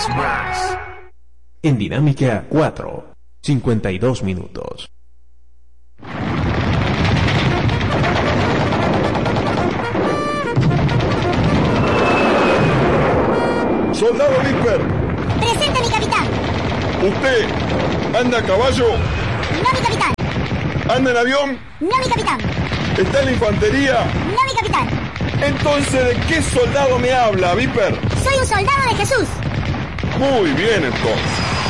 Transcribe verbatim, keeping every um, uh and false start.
Express. En dinámica cuatro, cincuenta y dos minutos. Soldado Viper. Presente, mi capitán. ¿Usted anda a caballo? No, mi capitán. ¿Anda en avión? No, mi capitán. ¿Está en la infantería? No, mi capitán. Entonces, ¿de qué soldado me habla, Viper? Soy un soldado de Jesús. Muy bien, entonces.